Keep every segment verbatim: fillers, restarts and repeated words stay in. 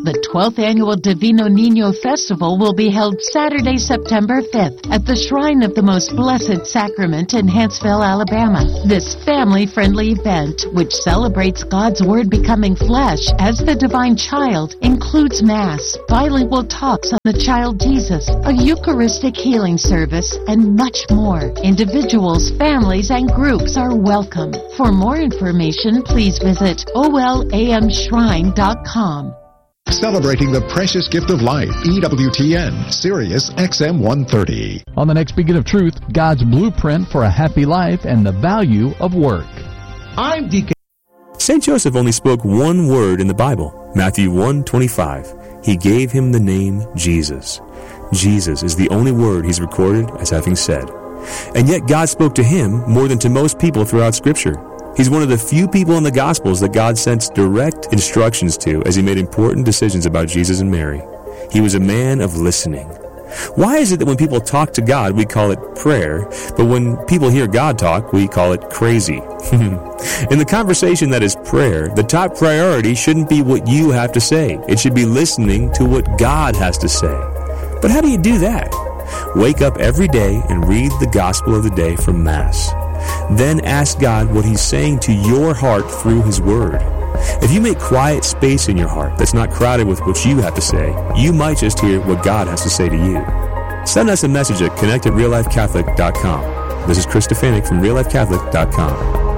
The twelfth Annual Divino Niño Festival will be held Saturday, September fifth at the Shrine of the Most Blessed Sacrament in Huntsville, Alabama. This family-friendly event, which celebrates God's Word becoming flesh as the divine child, includes Mass, bilingual talks on the child Jesus, a Eucharistic healing service, and much more. Individuals, families, and groups are welcome. For more information, please visit O L A M shrine dot com. Celebrating the precious gift of life, E W T N, Sirius X M one thirty. On the next Beacon of Truth, God's blueprint for a happy life and the value of work. I'm Deacon. Saint Joseph only spoke one word in the Bible, Matthew one twenty-five. He gave him the name Jesus. Jesus is the only word he's recorded as having said. And yet God spoke to him more than to most people throughout Scripture. He's one of the few people in the Gospels that God sent direct instructions to as he made important decisions about Jesus and Mary. He was a man of listening. Why is it that when people talk to God, we call it prayer, but when people hear God talk, we call it crazy? In the conversation that is prayer, the top priority shouldn't be what you have to say. It should be listening to what God has to say. But how do you do that? Wake up every day and read the Gospel of the day from Mass. Then ask God what He's saying to your heart through His Word. If you make quiet space in your heart that's not crowded with what you have to say, you might just hear what God has to say to you. Send us a message at connect at real life catholic dot com. This is Chris Stefanik from real life catholic dot com.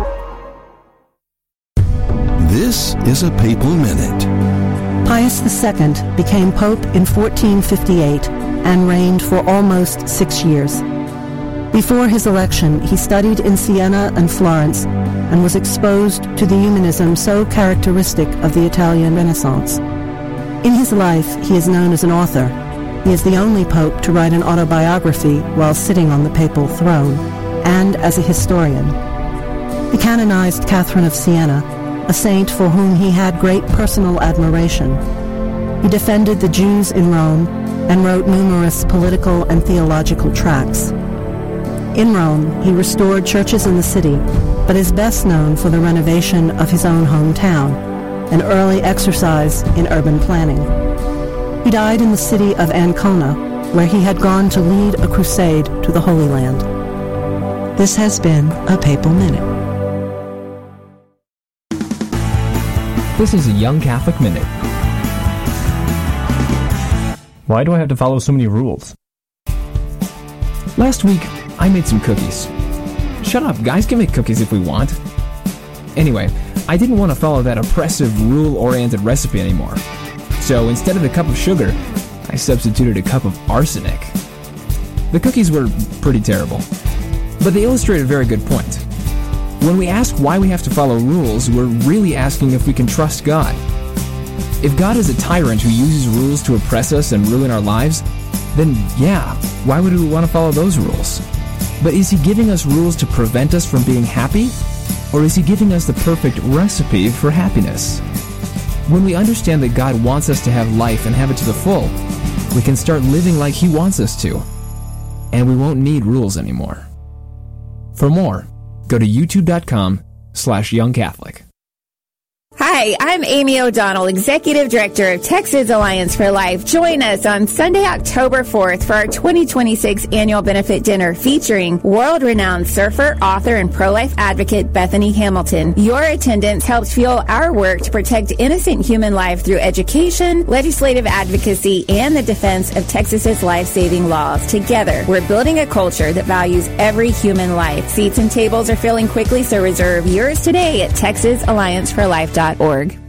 This is a Papal Minute. Pius the Second became Pope in fourteen fifty-eight and reigned for almost six years. Before his election, he studied in Siena and Florence and was exposed to the humanism so characteristic of the Italian Renaissance. In his life, he is known as an author. He is the only pope to write an autobiography while sitting on the papal throne, and as a historian. He canonized Catherine of Siena, a saint for whom he had great personal admiration. He defended the Jews in Rome and wrote numerous political and theological tracts. In Rome, he restored churches in the city, but is best known for the renovation of his own hometown, an early exercise in urban planning. He died in the city of Ancona, where he had gone to lead a crusade to the Holy Land. This has been a Papal Minute. This is a Young Catholic Minute. Why do I have to follow so many rules? Last week, I made some cookies. Shut up, guys can make cookies if we want. Anyway, I didn't want to follow that oppressive, rule-oriented recipe anymore. So instead of the cup of sugar, I substituted a cup of arsenic. The cookies were pretty terrible, but they illustrate a very good point. When we ask why we have to follow rules, we're really asking if we can trust God. If God is a tyrant who uses rules to oppress us and ruin our lives, then yeah, why would we want to follow those rules? But is He giving us rules to prevent us from being happy? Or is He giving us the perfect recipe for happiness? When we understand that God wants us to have life and have it to the full, we can start living like He wants us to. And we won't need rules anymore. For more, go to youtube.com slash youngcatholic. Hi, I'm Amy O'Donnell, Executive Director of Texas Alliance for Life. Join us on Sunday, October fourth for our twenty twenty-six annual benefit dinner featuring world-renowned surfer, author, and pro-life advocate Bethany Hamilton. Your attendance helps fuel our work to protect innocent human life through education, legislative advocacy, and the defense of Texas's life-saving laws. Together, we're building a culture that values every human life. Seats and tables are filling quickly, so reserve yours today at texas alliance for life dot org.